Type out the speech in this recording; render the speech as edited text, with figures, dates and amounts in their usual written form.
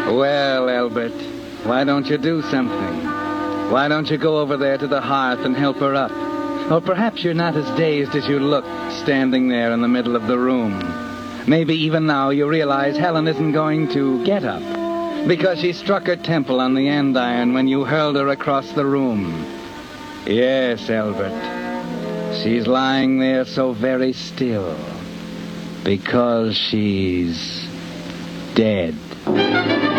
Well, Albert, why don't you do something? Why don't you go over there to the hearth and help her up? Or perhaps you're not as dazed as you look, standing there in the middle of the room. Maybe even now you realize Helen isn't going to get up, because she struck her temple on the andiron when you hurled her across the room. Yes, Albert, she's lying there so very still, because she's dead.